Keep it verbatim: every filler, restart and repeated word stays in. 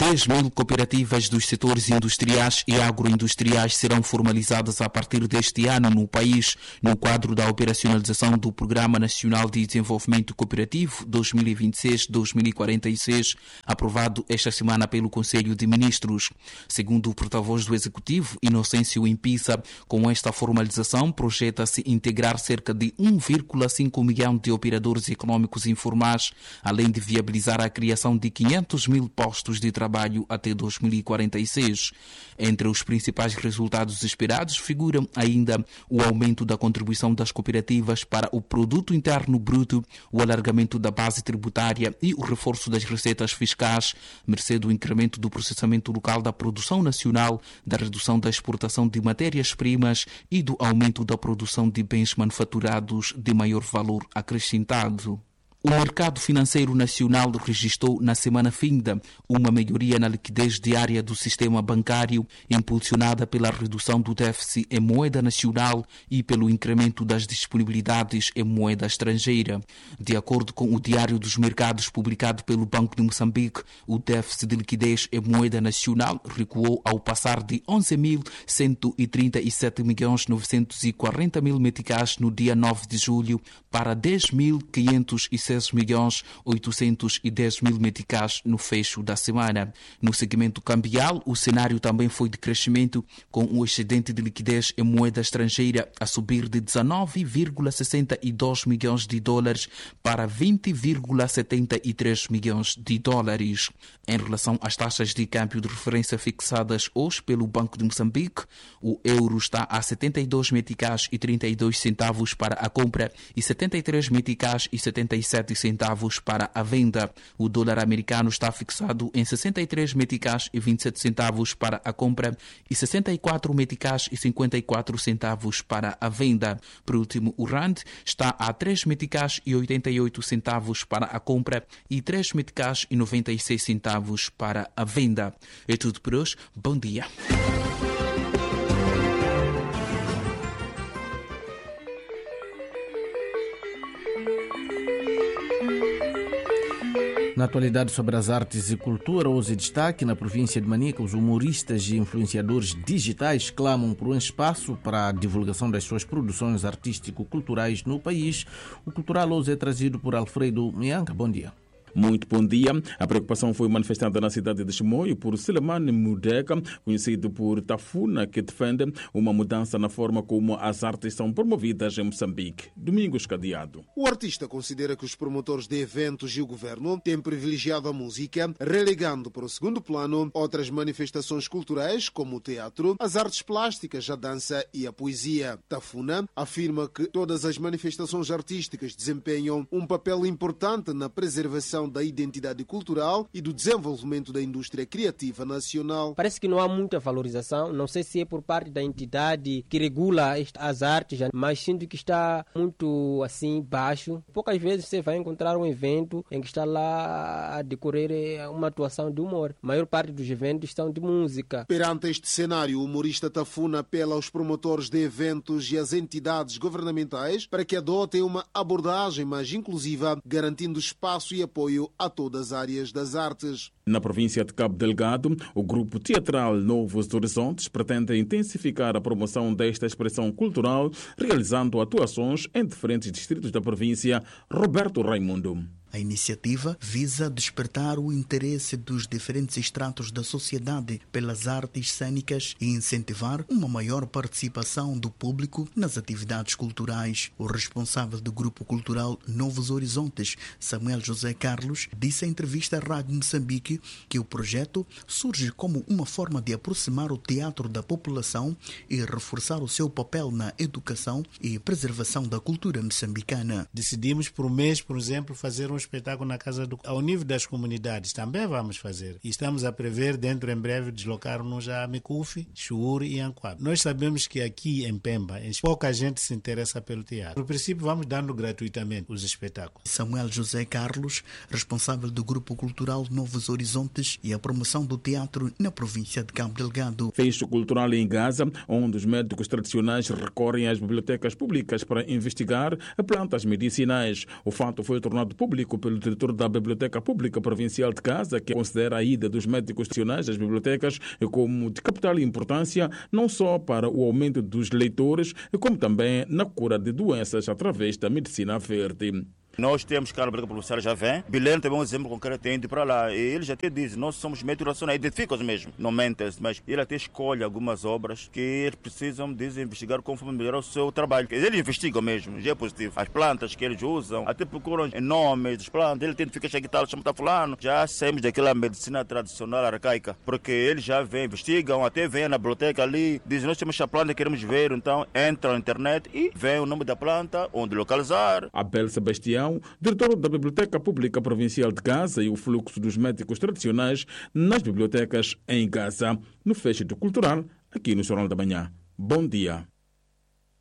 dez mil cooperativas dos setores industriais e agroindustriais serão formalizadas a partir deste ano no país, no quadro da operacionalização do Programa Nacional de Desenvolvimento Cooperativo dois mil e vinte e seis a dois mil e quarenta e seis, aprovado esta semana pelo Conselho de Ministros. Segundo o porta-voz do Executivo, Inocêncio Impisa, com esta formalização projeta-se integrar cerca de um vírgula cinco milhão de operadores econômicos informais, além de viabilizar a criação de quinhentos mil postos de trabalho até dois mil e quarenta e seis. Entre os principais resultados esperados figuram ainda o aumento da contribuição das cooperativas para o Produto Interno Bruto, o alargamento da base tributária e o reforço das receitas fiscais, mercê do incremento do processamento local da produção nacional, da redução da exportação de matérias-primas e do aumento da produção de bens manufaturados de maior valor acrescentado. O mercado financeiro nacional registrou na semana finda uma melhoria na liquidez diária do sistema bancário, impulsionada pela redução do déficit em moeda nacional e pelo incremento das disponibilidades em moeda estrangeira. De acordo com o Diário dos Mercados publicado pelo Banco de Moçambique, o déficit de liquidez em moeda nacional recuou ao passar de onze mil cento e trinta e sete milhões novecentos e quarenta mil meticais no dia nove de julho para dez mil quinhentos e seis milhões oitocentos e dez mil meticais no fecho da semana. No segmento cambial, o cenário também foi de crescimento, com o excedente de liquidez em moeda estrangeira a subir de dezenove vírgula sessenta e dois milhões de dólares para vinte vírgula setenta e três milhões de dólares. Em relação às taxas de câmbio de referência fixadas hoje pelo Banco de Moçambique, o euro está a setenta e dois meticais e trinta e dois centavos para a compra e setenta e três meticais e setenta e sete centavos para a venda. O dólar americano está fixado em sessenta e três meticais e vinte e sete centavos para a compra e sessenta e quatro meticais e cinquenta e quatro centavos para a venda. Por último, o rand está a três meticais e oitenta e oito centavos para a compra e três meticais e noventa e seis centavos para a venda. É tudo por hoje. Bom dia. Na atualidade sobre as artes e cultura, hoje destaque na província de Manica, os humoristas e influenciadores digitais clamam por um espaço para a divulgação das suas produções artístico-culturais no país. O Cultural hoje é trazido por Alfredo Mianca. Bom dia. Muito bom dia. A preocupação foi manifestada na cidade de Chimoio por Selemane Mudeka, conhecido por Tafuna, que defende uma mudança na forma como as artes são promovidas em Moçambique. Domingos Cadeado. O artista considera que os promotores de eventos e o governo têm privilegiado a música, relegando para o segundo plano outras manifestações culturais, como o teatro, as artes plásticas, a dança e a poesia. Tafuna afirma que todas as manifestações artísticas desempenham um papel importante na preservação da identidade cultural e do desenvolvimento da indústria criativa nacional. Parece que não há muita valorização, não sei se é por parte da entidade que regula as artes, mas sinto que está muito assim baixo. Poucas vezes você vai encontrar um evento em que está lá a decorrer uma atuação de humor. A maior parte dos eventos são de música. Perante este cenário, o humorista Tafuna apela aos promotores de eventos e às entidades governamentais para que adotem uma abordagem mais inclusiva, garantindo espaço e apoio a todas as áreas das artes. Na província de Cabo Delgado, o grupo teatral Novos Horizontes pretende intensificar a promoção desta expressão cultural, realizando atuações em diferentes distritos da província. Roberto Raimundo. A iniciativa visa despertar o interesse dos diferentes estratos da sociedade pelas artes cênicas e incentivar uma maior participação do público nas atividades culturais. O responsável do Grupo Cultural Novos Horizontes, Samuel José Carlos, disse em entrevista à Rádio Moçambique que o projeto surge como uma forma de aproximar o teatro da população e reforçar o seu papel na educação e preservação da cultura moçambicana. Decidimos por mês, por exemplo, fazer um espetáculo na casa do... Ao nível das comunidades também vamos fazer. E estamos a prever, dentro em breve, deslocar-nos a Micufi, Chuuri e Anquab. Nós sabemos que aqui em Pemba, pouca gente se interessa pelo teatro. No princípio, vamos dando gratuitamente os espetáculos. Samuel José Carlos, responsável do Grupo Cultural Novos Horizontes e a promoção do teatro na província de Cabo Delgado. Fecho cultural em Gaza, onde os médicos tradicionais recorrem às bibliotecas públicas para investigar plantas medicinais. O fato foi tornado público público pelo diretor da Biblioteca Pública Provincial de Gaza, que considera a ida dos médicos tradicionais às bibliotecas como de capital importância, não só para o aumento dos leitores, como também na cura de doenças através da medicina verde. Nós temos que a Biblioteca Provincial já vem. Bilene também é um exemplo com que ele tem ido para lá. E ele já até diz, nós somos médicos racionais, identificam-os mesmo, não mentem, mas ele até escolhe algumas obras que eles precisam de investigar conforme melhorar o seu trabalho. Eles investigam mesmo, já é positivo. As plantas que eles usam, até procuram nomes das plantas, ele identifica essa aqui tal, chama tá fulano. Já saímos daquela medicina tradicional arcaica, porque eles já vêm, investigam, até vêm na biblioteca ali, dizem, nós temos essa planta, queremos ver, então entram na internet e vêm o nome da planta, onde localizar. Abel Sebastião, diretor da Biblioteca Pública Provincial de Gaza, e o fluxo dos médicos tradicionais nas bibliotecas em Gaza, no Festival Cultural, aqui no Jornal da Manhã. Bom dia.